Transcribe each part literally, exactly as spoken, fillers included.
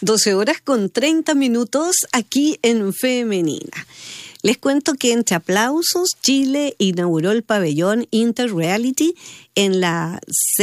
doce horas con treinta minutos aquí en Femenina. Les cuento que entre aplausos, Chile inauguró el pabellón Interreality en la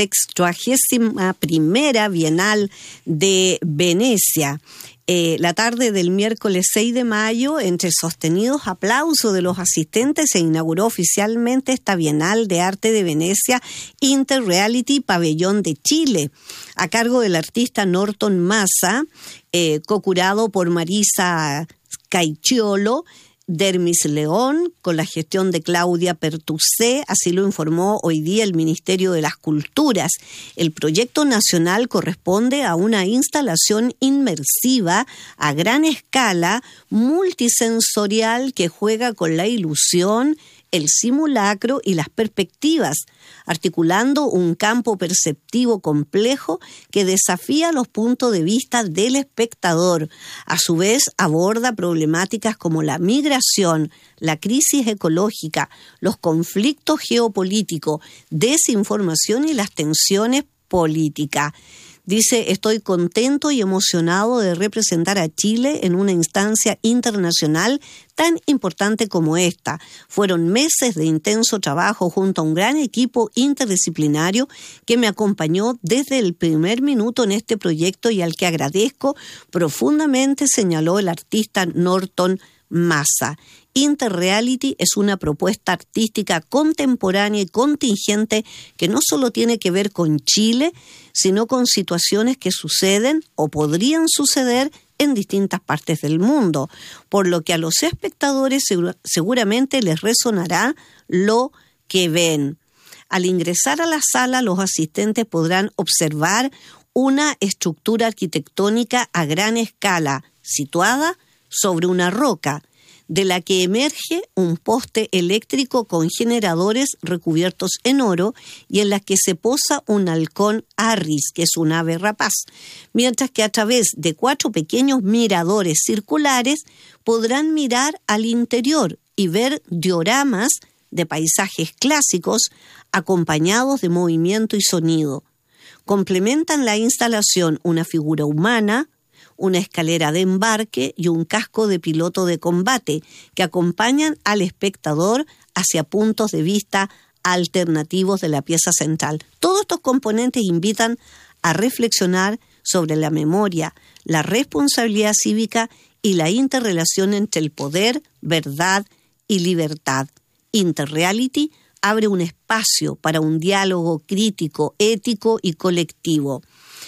sextuagésima primera Bienal de Venecia. Eh, la tarde del miércoles seis de mayo, entre sostenidos aplausos de los asistentes, se inauguró oficialmente esta Bienal de Arte de Venecia Interreality Pabellón de Chile, a cargo del artista Norton Massa, eh, co-curado por Marisa Caichiolo, Dermis León, con la gestión de Claudia Pertusé, así lo informó hoy día el Ministerio de las Culturas. El proyecto nacional corresponde a una instalación inmersiva a gran escala, multisensorial, que juega con la ilusión, el simulacro y las perspectivas, articulando un campo perceptivo complejo que desafía los puntos de vista del espectador. A su vez, aborda problemáticas como la migración, la crisis ecológica, los conflictos geopolíticos, desinformación y las tensiones políticas. Dice, estoy contento y emocionado de representar a Chile en una instancia internacional tan importante como esta. Fueron meses de intenso trabajo junto a un gran equipo interdisciplinario que me acompañó desde el primer minuto en este proyecto y al que agradezco profundamente, señaló el artista Norton Massa. Interreality es una propuesta artística contemporánea y contingente que no solo tiene que ver con Chile, sino con situaciones que suceden o podrían suceder en distintas partes del mundo, por lo que a los espectadores seguramente les resonará lo que ven. Al ingresar a la sala, los asistentes podrán observar una estructura arquitectónica a gran escala, situada sobre una roca, de la que emerge un poste eléctrico con generadores recubiertos en oro y en la que se posa un halcón arris, que es un ave rapaz, mientras que a través de cuatro pequeños miradores circulares podrán mirar al interior y ver dioramas de paisajes clásicos acompañados de movimiento y sonido. Complementan la instalación una figura humana, una escalera de embarque y un casco de piloto de combate que acompañan al espectador hacia puntos de vista alternativos de la pieza central. Todos estos componentes invitan a reflexionar sobre la memoria, la responsabilidad cívica y la interrelación entre el poder, verdad y libertad. Interreality abre un espacio para un diálogo crítico, ético y colectivo.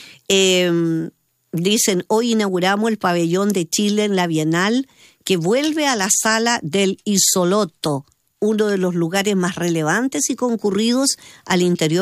Eh, Dicen, hoy inauguramos el pabellón de Chile en la Bienal, que vuelve a la sala del Isolotto, uno de los lugares más relevantes y concurridos al interior